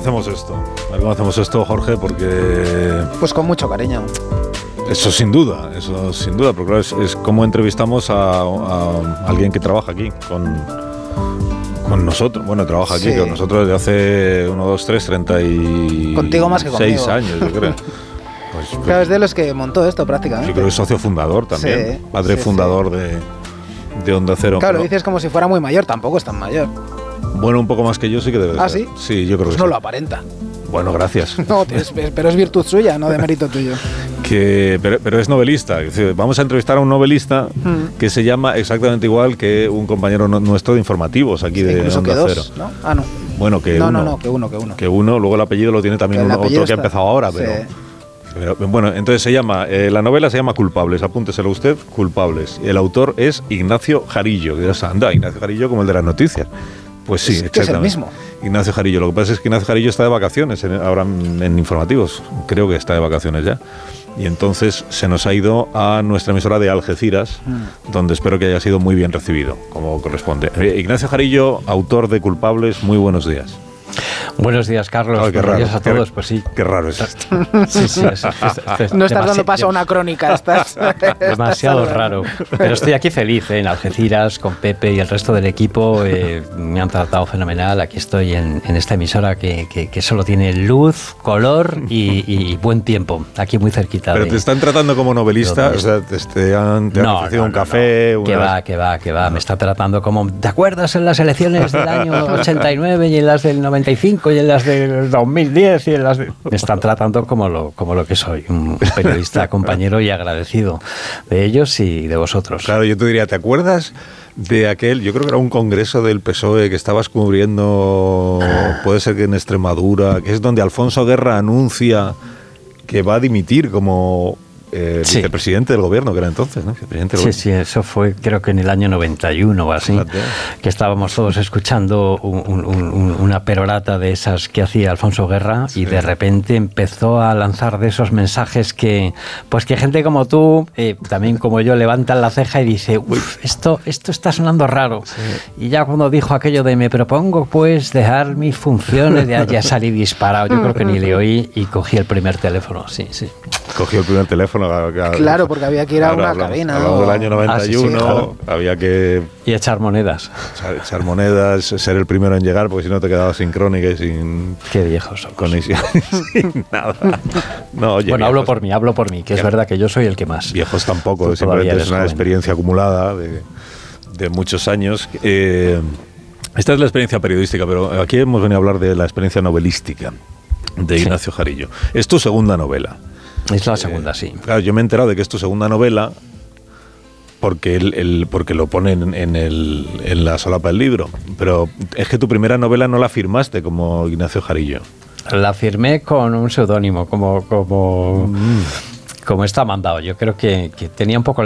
hacemos esto. A ver cómo hacemos esto, Jorge, porque... Pues con mucho cariño. Eso sin duda, porque claro, es como entrevistamos a alguien que trabaja aquí con nosotros. Bueno, trabaja aquí con nosotros desde hace 1, 2, 3, 36 Contigo más que conmigo. años, yo creo. Pues, claro, es de los que montó esto prácticamente. Yo creo que es socio fundador también, padre fundador de Onda Cero. Claro, dices como si fuera muy mayor, tampoco es tan mayor. Bueno, un poco más que yo sí que debe ser. ¿Ah, sí? Sí, yo creo pues que no sí. lo aparenta. Bueno, gracias. No, pero es virtud suya, no de mérito tuyo. Pero es novelista. Es decir, vamos a entrevistar a un novelista que se llama exactamente igual que un compañero nuestro de informativos aquí de Onda Cero. ¿No? Ah, no. Bueno, que uno. Que uno, luego el apellido lo tiene también otro que ha empezado ahora, pero bueno, entonces la novela se llama Culpables, apúnteselo usted, Culpables. El autor es Ignacio Jarillo. Ignacio Jarillo como el de las noticias. Pues sí, exactamente. Es el mismo. Ignacio Jarillo. Lo que pasa es que Ignacio Jarillo está de vacaciones ahora en informativos. Creo que está de vacaciones ya. Y entonces se nos ha ido a nuestra emisora de Algeciras, donde espero que haya sido muy bien recibido, como corresponde. Ignacio Jarillo, autor de Culpables, muy buenos días. Buenos días, Carlos. Buenos días a todos. Pues sí. Qué raro es esto. Sí, no estás dando paso a una crónica, estás demasiado raro. Pero estoy aquí feliz, en Algeciras, con Pepe y el resto del equipo. Me han tratado fenomenal. Aquí estoy en esta emisora que solo tiene luz, color y buen tiempo. Aquí muy cerquita. Pero te están tratando como novelista, o sea, te han ofrecido un café. Que va. Me está tratando como, ¿te acuerdas en las elecciones del año 89 y en las del 95 y en las del 2010 y en las de... Me están tratando como lo que soy, un periodista compañero y agradecido de ellos y de vosotros. Claro, yo te diría, ¿te acuerdas de aquel, yo creo que era un congreso del PSOE que estabas cubriendo, puede ser que en Extremadura, que es donde Alfonso Guerra anuncia que va a dimitir como vicepresidente del gobierno, que era entonces, ¿no? Sí, eso fue creo que en el año 91 o así, que estábamos todos escuchando una perorata de esas que hacía Alfonso Guerra y de repente empezó a lanzar de esos mensajes que gente como tú, también como yo, levantan la ceja y dice, esto está sonando raro. Sí. Y ya cuando dijo aquello de me propongo pues dejar mis funciones, ya salí disparado, yo creo que ni le oí y cogí el primer teléfono, sí. Cogió el primer teléfono. Claro, porque había que ir a una cabina. Hablamos del año 91, claro. Había que... Y echar monedas. Echar monedas, ser el primero en llegar, porque si no te quedabas sin crónica y sin... Qué viejos somos. Conexión, sin nada. No, oye, bueno, hablo por mí, que es verdad que yo soy el que más. Viejos tampoco, simplemente es una experiencia acumulada de muchos años. Esta es la experiencia periodística, pero aquí hemos venido a hablar de la experiencia novelística de Ignacio Jarillo. Es tu segunda novela. Es la segunda, sí. Claro, yo me he enterado de que es tu segunda novela porque lo ponen en la solapa del libro. Pero es que tu primera novela no la firmaste como Ignacio Jarillo. La firmé con un seudónimo, como está mandado. Yo creo que tenía un poco